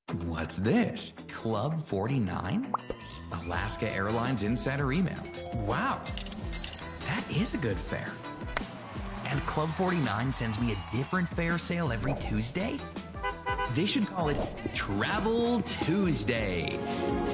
What's this? Club 49? Alaska Airlines insider email. Wow, that is a good fare. And Club 49 sends me a different fare sale every Tuesday? They should call it Travel Tuesday.